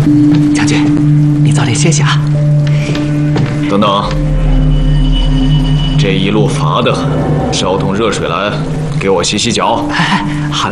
将军，你早点歇息啊。 等等，这一路乏得很，烧桶热水来，给我洗洗脚。 哎，好嘞。